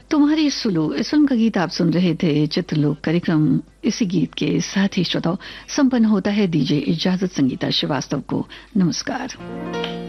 तुम्हारी सुलू इस फिल्म का गीत आप सुन रहे थे। चित्रलोक कार्यक्रम इसी गीत के साथ ही श्रोताओं संपन्न होता है। दीजिए इजाजत संगीता श्रीवास्तव को। नमस्कार।